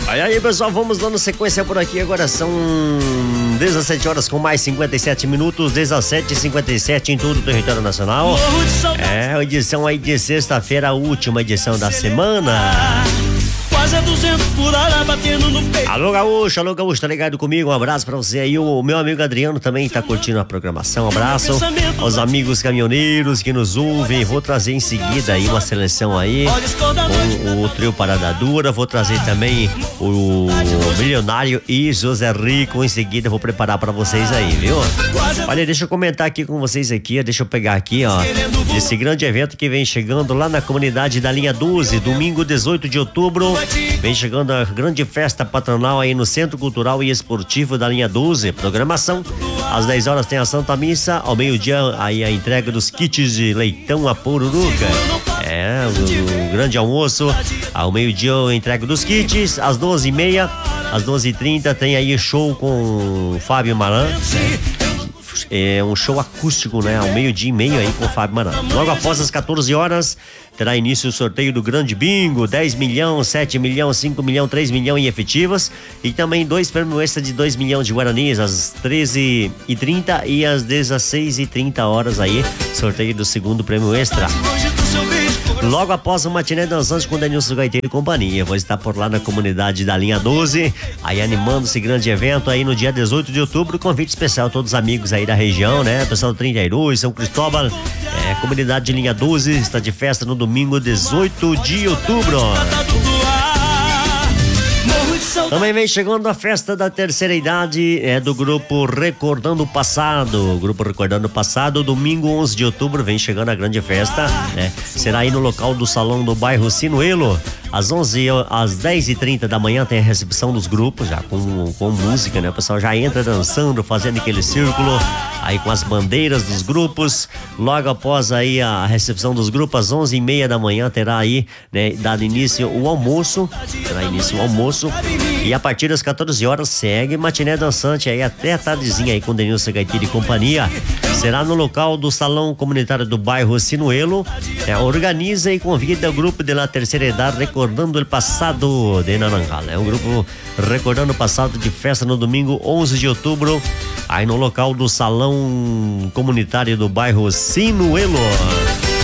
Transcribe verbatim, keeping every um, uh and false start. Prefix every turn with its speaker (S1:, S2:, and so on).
S1: Aí aí, pessoal, vamos dando sequência por aqui. Agora são dezessete horas com mais cinquenta e sete minutos, dezessete e cinquenta e sete em todo o território nacional. É a edição aí de sexta-feira, a última edição da semana.
S2: Quase duzentos por hora batendo no peito.
S1: Alô, Gaúcho, alô, Gaúcho, tá ligado comigo? Um abraço pra você aí. O meu amigo Adriano também tá curtindo a programação. Um abraço aos amigos caminhoneiros que nos ouvem. Vou trazer em seguida aí uma seleção aí com o trio Parada Dura. Vou trazer também o Milionário e José Rico. Em seguida vou preparar pra vocês aí, viu? Olha, deixa eu comentar aqui com vocês aqui, deixa eu pegar aqui, ó, esse grande evento que vem chegando lá na comunidade da linha doze, domingo dezoito de outubro. Vem chegando a grande festa patronal aí no Centro Cultural e Esportivo da linha doze. Programação: às dez horas tem a Santa Missa, ao meio-dia aí a entrega dos kits de leitão a Pururuca. É, o, o grande almoço, ao meio-dia a entrega dos kits, às doze e meia, às doze e trinta tem aí show com o Fábio Maran, né? É um show acústico, né? Ao meio-dia e meio aí com o Fábio Maran. Logo após as quatorze horas terá início o sorteio do grande bingo, dez milhões, sete milhões, cinco milhões, três milhões em efetivas e também dois prêmios extra de dois milhões de guaranis às treze e trinta e às dezesseis e trinta horas aí, sorteio do segundo prêmio extra. Logo após o Matiné Dançante com Denilson Gaiteiro e companhia, vou estar por lá na comunidade da linha doze, aí animando esse grande evento aí no dia dezoito de outubro, convite especial a todos os amigos aí da região, né? Pessoal do trinta e dois, São Cristóvão, é, comunidade de linha doze, está de festa no domingo dezoito de outubro. Também vem chegando a festa da terceira idade, é do grupo Recordando o Passado. O grupo Recordando o Passado, domingo onze de outubro, vem chegando a grande festa, né? Será aí no local do salão do bairro Sinuelo. Às onze, às dez e trinta da manhã tem a recepção dos grupos, já com, com música, né? O pessoal já entra dançando, fazendo aquele círculo, aí com as bandeiras dos grupos. Logo após aí a recepção dos grupos, às onze e meia da manhã terá aí, né, dado início o almoço, terá início o almoço. E a partir das quatorze horas segue Matiné Dançante aí até a tardezinha aí com Denilson Gaiteiro e companhia. Será no local do salão comunitário do bairro Sinuelo. É, organiza e convida o grupo de la terceira idade Recordando o Passado de Naranjal. É um grupo Recordando o Passado de festa no domingo onze de outubro, aí no local do salão comunitário do bairro Sinuelo.